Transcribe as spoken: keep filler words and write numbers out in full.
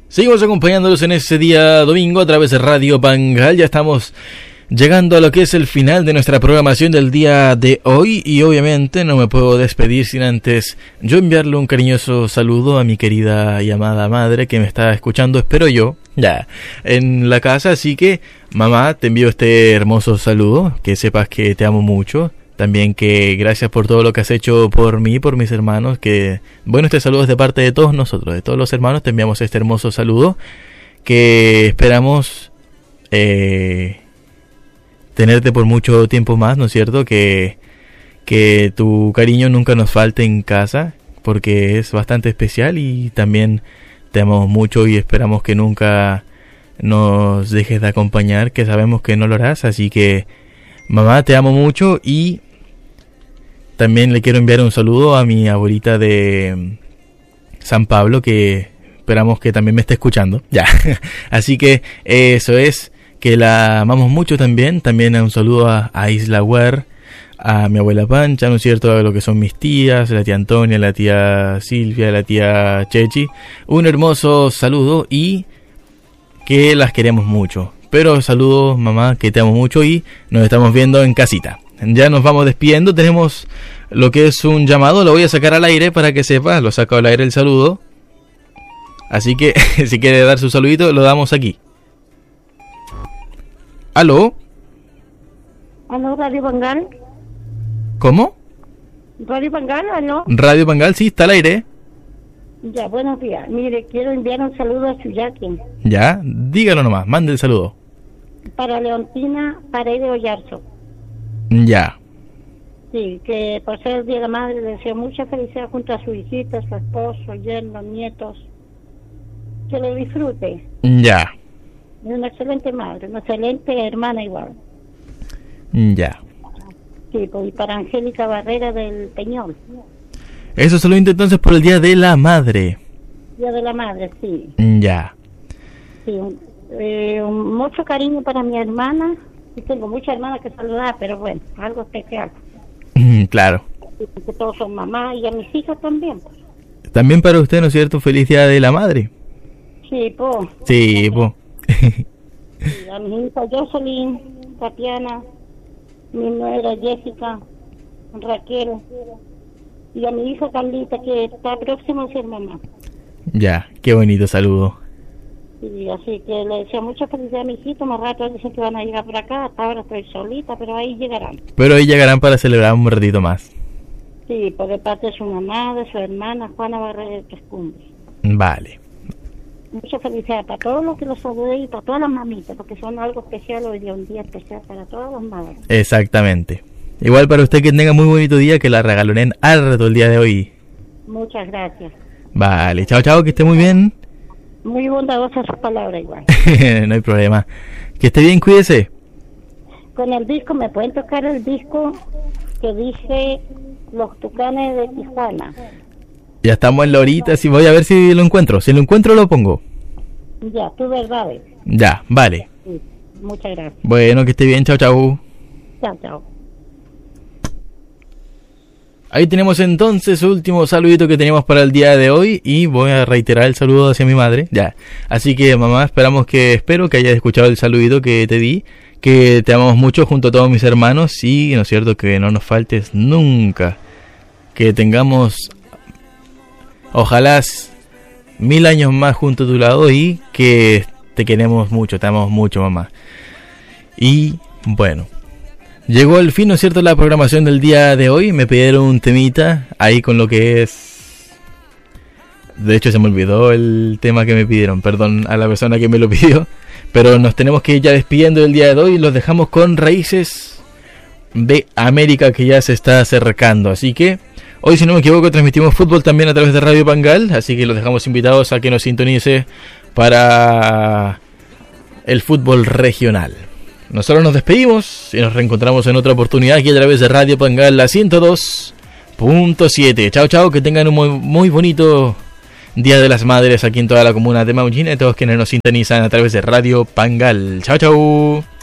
Seguimos acompañándolos en este día domingo a través de Radio Pangal. Ya estamos llegando a lo que es el final de nuestra programación del día de hoy y obviamente no me puedo despedir sin antes yo enviarle un cariñoso saludo a mi querida y amada madre que me está escuchando, espero yo, ya, en la casa. Así que, mamá, te envío este hermoso saludo, que sepas que te amo mucho. También que gracias por todo lo que has hecho por mí, por mis hermanos, que bueno, este saludo es de parte de todos nosotros, de todos los hermanos, te enviamos este hermoso saludo, que esperamos eh, tenerte por mucho tiempo más, ¿no es cierto? Que, que tu cariño nunca nos falte en casa, porque es bastante especial y también te amamos mucho y esperamos que nunca nos dejes de acompañar, que sabemos que no lo harás, así que mamá, te amo mucho y también le quiero enviar un saludo a mi abuelita de San Pablo, que esperamos que también me esté escuchando. Ya, así que eso es, que la amamos mucho también. También un saludo a, a Isla Huer, a mi abuela Pancha, ¿no es cierto? A lo que son mis tías, la tía Antonia, la tía Silvia, la tía Chechi. Un hermoso saludo y que las queremos mucho. Pero saludos, mamá, que te amo mucho y nos estamos viendo en casita. Ya nos vamos despidiendo, tenemos lo que es un llamado, lo voy a sacar al aire para que sepas, lo saco al aire el saludo. Así que si quiere dar su saludito, lo damos aquí. ¿Aló? ¿Aló, Radio Pangal? ¿Cómo? ¿Radio Pangal, aló? Radio Pangal, sí, está al aire. Ya, buenos días. Mire, quiero enviar un saludo a Chuyaki. Ya, dígalo nomás, mande el saludo. Para Leontina Paredes Ollarzo. Ya. Sí, que por ser el Día de la Madre le deseo mucha felicidad junto a su hijita, su esposo, yernos, nietos. Que lo disfrute. Ya. Es una excelente madre, una excelente hermana igual. Ya. Sí, pues, y para Angélica Barrera del Peñol. Eso se lo intento entonces por el Día de la Madre. Día de la Madre, sí. Ya. Sí, un, eh, un, mucho cariño para mi hermana. Y tengo muchas hermanas que saludar, pero bueno, algo especial. Claro. Que todos son mamás y a mis hijas también. También para usted, ¿no es cierto? Feliz Día de la Madre. Sí, pues. Sí, pues. Sí, a mi hija Jocelyn, Tatiana, mi nuera Jessica, Raquel, y a mi hija Carlita, que está próxima a ser mamá. Ya, qué bonito saludo. Y así que le deseo mucha felicidad a mi hijito. Más rato dicen que van a llegar por acá. Hasta ahora estoy solita, pero ahí llegarán. Pero ahí llegarán para celebrar un ratito más. Sí, por de parte de su mamá, de su hermana, Juana Barrera de Tres Cumbres. Vale. Mucha felicidad para todos los que los saludé y para todas las mamitas, porque son algo especial hoy día, un día especial para todas las madres. Exactamente. Igual para usted, que tenga muy bonito día, que la regalonen harto el día de hoy. Muchas gracias. Vale, chao, chao, que esté muy bien. Muy bondadosa sus palabras igual. No hay problema. Que esté bien, cuídese. Con el disco, ¿me pueden tocar el disco que dice Los Tucanes de Tijuana? Ya estamos en la horita, si voy a ver si lo encuentro. Si lo encuentro, lo pongo. Ya, tu verdad es. Ya, vale. Sí, muchas gracias. Bueno, que esté bien, chao, chao. Chao, chao. Ahí tenemos entonces el último saludito que teníamos para el día de hoy y voy a reiterar el saludo hacia mi madre, ya. Así que mamá, esperamos que, espero que hayas escuchado el saludito que te di, que te amamos mucho junto a todos mis hermanos y, ¿no es cierto?, que no nos faltes nunca, que tengamos, ojalá, mil años más junto a tu lado y que te queremos mucho, te amamos mucho, mamá. Y, bueno, llegó el fin, ¿no es cierto?, la programación del día de hoy. Me pidieron un temita ahí con lo que es... De hecho se me olvidó el tema que me pidieron. Perdón a la persona que me lo pidió. Pero nos tenemos que ir ya despidiendo del día de hoy. Los dejamos con Raíces de América, que ya se está acercando. Así que hoy, si no me equivoco, transmitimos fútbol también a través de Radio Pangal. Así que los dejamos invitados a que nos sintonice para el fútbol regional. Nosotros nos despedimos y nos reencontramos en otra oportunidad aquí a través de Radio Pangal, la ciento dos punto siete. Chao, chao, que tengan un muy, muy bonito Día de las Madres aquí en toda la comuna de Maullín y a todos quienes nos sintonizan a través de Radio Pangal. Chao, chao.